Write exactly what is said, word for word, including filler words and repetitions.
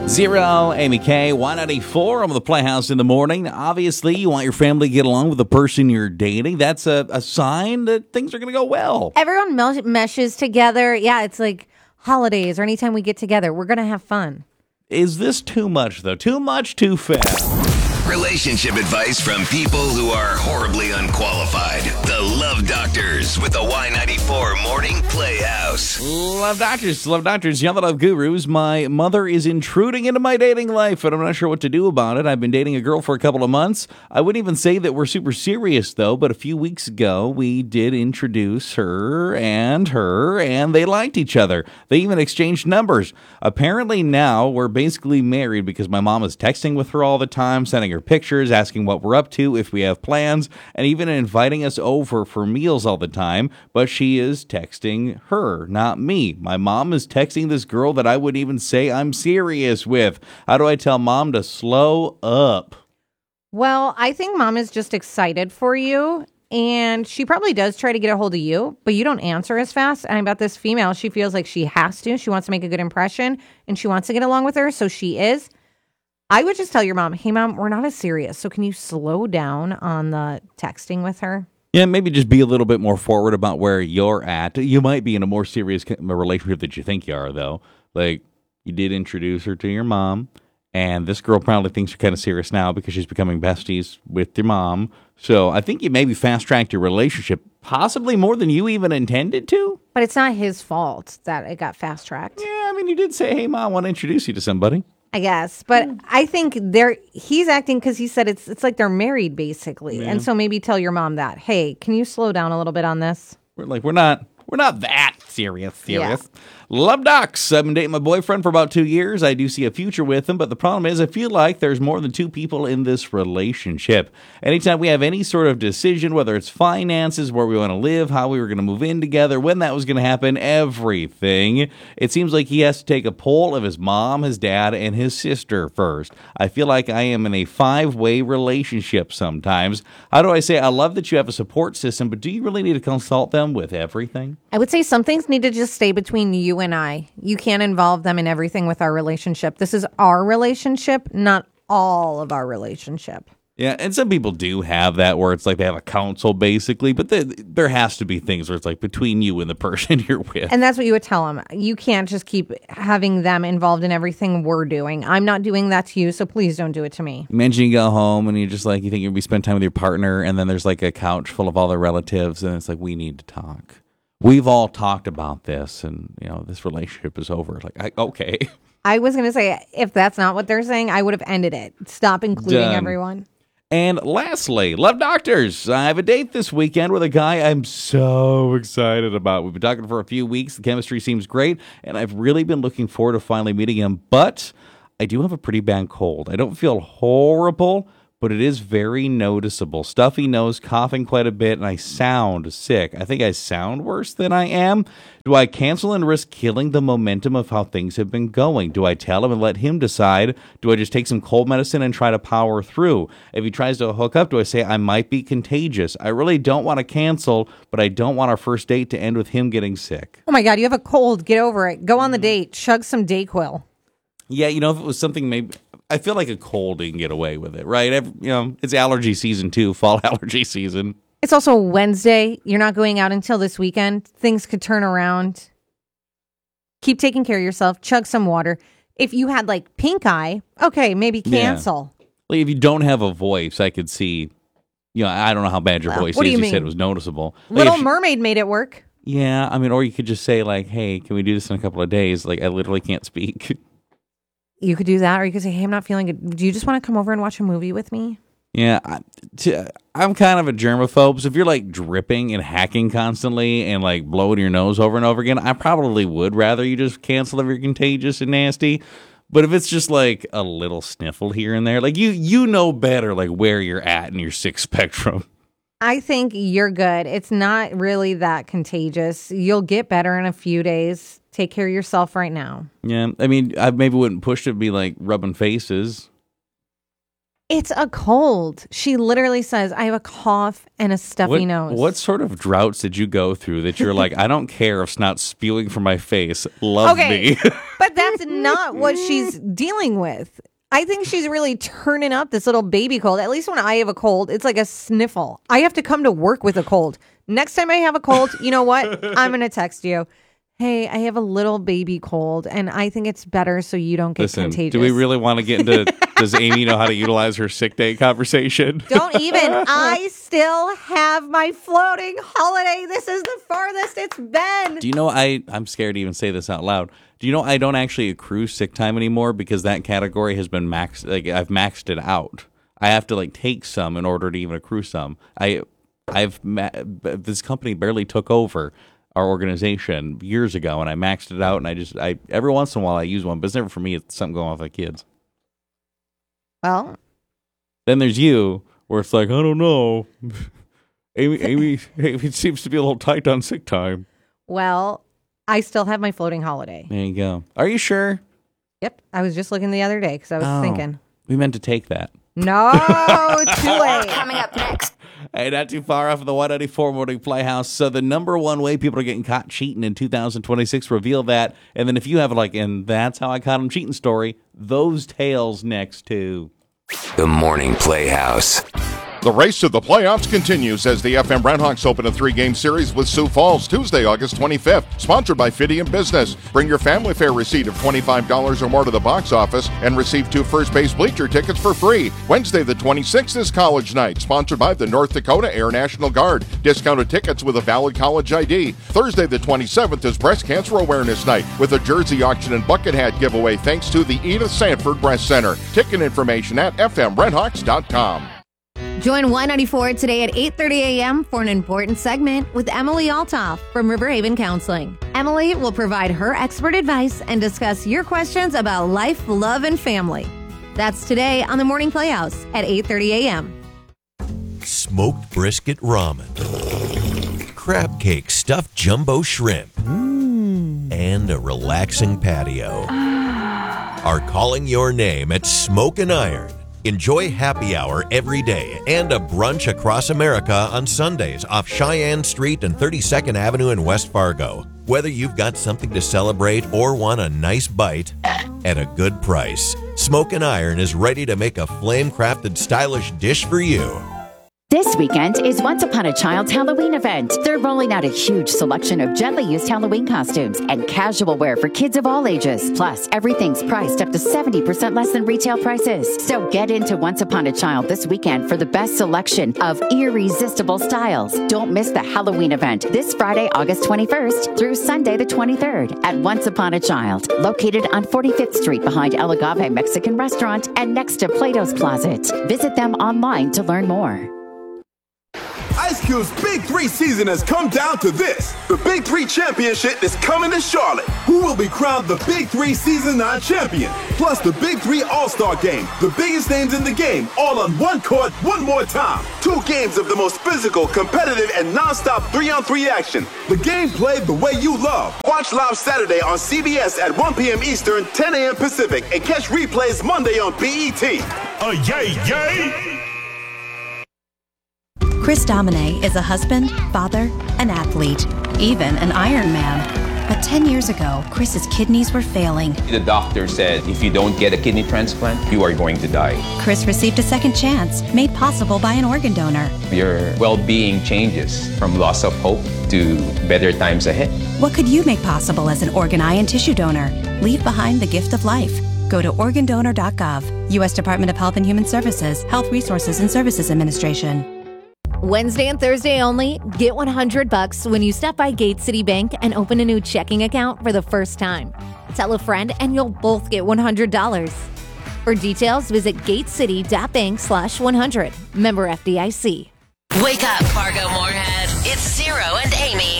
Zero, Amy K, Y ninety-four on the Playhouse in the morning. Obviously, you want your family to get along with the person you're dating. That's a, a sign that things are going to go well. Everyone mel- meshes together. Yeah, it's like holidays or anytime we get together, we're going to have fun. Is this too much, though? Too much, too fast? Relationship advice from people who are horribly unqualified. The Love Doctors with the Y ninety-four Morning Playhouse. Love Doctors, Love Doctors, Young Love Gurus. My mother is intruding into my dating life, and I'm not sure what to do about it. I've been dating a girl for a couple of months. I wouldn't even say that we're super serious, though, but a few weeks ago, we did introduce her and her, and they liked each other. They even exchanged numbers. Apparently now, we're basically married because my mom is texting with her all the time, sending her pictures, asking what we're up to, if we have plans, and even inviting us over for meals all the time. But she is texting her, not me. My mom is texting this girl that I wouldn't even say I'm serious with. How do I tell mom to slow up? Well, I think mom is just excited for you, and she probably does try to get a hold of you, but you don't answer as fast. And about this female, she feels like she has to. She wants to make a good impression, and she wants to get along with her, so she is. I would just tell your mom, hey, mom, we're not as serious, so can you slow down on the texting with her? Yeah, maybe just be a little bit more forward about where you're at. You might be in a more serious relationship that you think you are, though. Like, you did introduce her to your mom, and this girl probably thinks you're kind of serious now because she's becoming besties with your mom. So I think you maybe fast-tracked your relationship, possibly more than you even intended to. But it's not his fault that it got fast-tracked. Yeah, I mean, you did say, hey, mom, I want to introduce you to somebody. I guess, but I think they're he's acting because he said it's it's like they're married basically, Yeah. and so maybe tell your mom that. Hey, can you slow down a little bit on this? We're like, we're not, we're not that serious, serious. Yeah. Love Docs. I've been dating my boyfriend for about two years. I do see a future with him, but the problem is I feel like there's more than two people in this relationship. Anytime we have any sort of decision, whether it's finances, where we want to live, how we were going to move in together, when that was going to happen, everything, it seems like he has to take a poll of his mom, his dad, and his sister first. I feel like I am in a five-way relationship sometimes. How do I say, I love that you have a support system, but do you really need to consult them with everything? I would say some things need to just stay between you and I. You can't involve them in everything with our relationship. This is our relationship, not all of our relationship. Yeah, and some people do have that where it's like they have a council basically, but the, there has to be things where it's like between you and the person you're with. And that's what you would tell them. You can't just keep having them involved in everything we're doing. I'm not doing that to you, so please don't do it to me. Imagine you go home and you just like, you think you're going to be spend time with your partner, and then there's like a couch full of all their relatives, and it's like, we need to talk. We've all talked about this, and, you know, this relationship is over. Like, I, okay. I was going to say, if that's not what they're saying, I would have ended it. Stop including Done. everyone. And lastly, Love Doctors. I have a date this weekend with a guy I'm so excited about. We've been talking for a few weeks. The chemistry seems great, and I've really been looking forward to finally meeting him. But I do have a pretty bad cold. I don't feel horrible, but it is very noticeable. Stuffy nose, coughing quite a bit, and I sound sick. I think I sound worse than I am. Do I cancel and risk killing the momentum of how things have been going? Do I tell him and let him decide? Do I just take some cold medicine and try to power through? If he tries to hook up, do I say I might be contagious? I really don't want to cancel, but I don't want our first date to end with him getting sick. Oh my God, you have a cold. Get over it. Go on the date. Chug some Dayquil. Yeah, you know, if it was something maybe... I feel like a cold you can get away with it, right? Every, you know, it's allergy season too, fall allergy season. It's also Wednesday. You're not going out until this weekend. Things could turn around. Keep taking care of yourself. Chug some water. If you had like pink eye, okay, maybe cancel. Yeah. Like if you don't have a voice, I could see, you know, I don't know how bad your well, voice what is. Do you, you mean? said it was noticeable. Like Little she, Mermaid made it work. Yeah, I mean, or you could just say like, hey, can we do this in a couple of days? Like I literally can't speak. You could do that, or you could say, hey, I'm not feeling good. Do you just want to come over and watch a movie with me? Yeah, I, t- I'm kind of a germaphobe, so if you're like dripping and hacking constantly and like blowing your nose over and over again, I probably would rather you just cancel if you're contagious and nasty. But if it's just like a little sniffle here and there, like you you know better like where you're at in your sick spectrum. I think you're good. It's not really that contagious. You'll get better in a few days. Take care of yourself right now. Yeah, I mean, I maybe wouldn't push it to be like rubbing faces. It's a cold. She literally says, I have a cough and a stuffy What, nose. what sort of droughts did you go through that you're like, I don't care if snot's spewing from my face. Love Okay, me. but that's not what she's dealing with. I think she's really turning up this little baby cold. At least when I have a cold, it's like a sniffle. I have to come to work with a cold. Next time I have a cold, you know what? I'm going to text you. Hey, I have a little baby cold, and I think it's better so you don't get Listen, contagious. do we really want to get into, does Amy know how to utilize her sick day conversation? Don't even. I still have my floating holiday. This is the farthest it's been. Do you know, I, I'm scared to even say this out loud. Do you know I don't actually accrue sick time anymore because that category has been maxed, like I've maxed it out. I have to like take some in order to even accrue some. I, I've, ma- this company barely took over our organization years ago, and I maxed it out, and I just, I every once in a while I use one, but it's never for me. It's something going on with my kids. Well, then there's you, where it's like, I don't know. Amy, Amy, Amy seems to be a little tight on sick time. well, I still have my floating holiday. There you go. Are you sure? Yep. I was just looking the other day because I was Oh, thinking. we meant to take that. No, too late. Coming up next. Hey, not too far off of the Y ninety-four Morning Playhouse. So the number one way people are getting caught cheating in two thousand twenty-six, reveal that. And then if you have like, and that's how I caught him cheating story, those tales next too. The Morning Playhouse. The race to the playoffs continues as the F M Redhawks open a three-game series with Sioux Falls Tuesday, August twenty-fifth. Sponsored by Fidium Business. Bring your family fare receipt of twenty-five dollars or more to the box office and receive two first base bleacher tickets for free. Wednesday the twenty-sixth is College Night, sponsored by the North Dakota Air National Guard. Discounted tickets with a valid college I D. Thursday the twenty-seventh is Breast Cancer Awareness Night with a jersey auction and bucket hat giveaway thanks to the Edith Sanford Breast Center. Ticket information at f m redhawks dot com. Join Y ninety-four today at eight thirty a.m. for an important segment with Emily Altoff from Riverhaven Counseling. Emily will provide her expert advice and discuss your questions about life, love, and family. That's today on the Morning Playhouse at eight thirty a.m. Smoked brisket ramen, crab cake stuffed jumbo shrimp, and a relaxing patio are calling your name at Smoke and Iron. Enjoy happy hour every day and a brunch across America on Sundays off Cheyenne Street and thirty-second Avenue in West Fargo. Whether you've got something to celebrate or want a nice bite at a good price, Smoke and Iron is ready to make a flame-crafted stylish dish for you. This weekend is Once Upon a Child's Halloween event. They're rolling out a huge selection of gently used Halloween costumes and casual wear for kids of all ages. Plus, everything's priced up to seventy percent less than retail prices. So get into Once Upon a Child this weekend for the best selection of irresistible styles. Don't miss the Halloween event this Friday, August twenty-first through Sunday the twenty-third at Once Upon a Child, located on forty-fifth Street behind El Agave Mexican Restaurant and next to Plato's Closet. Visit them online to learn more. Ice Cube's Big Three season has come down to this. The Big Three Championship is coming to Charlotte. Who will be crowned the Big Three Season nine champion? Plus the Big Three All-Star Game. The biggest names in the game, all on one court, one more time. Two games of the most physical, competitive, and non-stop three-on-three action. The game played the way you love. Watch live Saturday on C B S at one p.m. Eastern, ten a.m. Pacific, and catch replays Monday on B E T. Uh, yay, yay! Chris Domine is a husband, father, an athlete, even an Ironman. But ten years ago, Chris's kidneys were failing. The doctor said, if you don't get a kidney transplant, you are going to die. Chris received a second chance, made possible by an organ donor. Your well-being changes from loss of hope to better times ahead. What could you make possible as an organ, eye, and tissue donor? Leave behind the gift of life. Go to organ donor dot gov. U S Department of Health and Human Services, Health Resources and Services Administration. Wednesday and Thursday only, get one hundred bucks when you stop by Gate City Bank and open a new checking account for the first time. Tell a friend and you'll both get one hundred dollars. For details, visit gatecity.bank slash 100. Member F D I C. Wake up, Fargo Moorhead. It's Zero and Amy.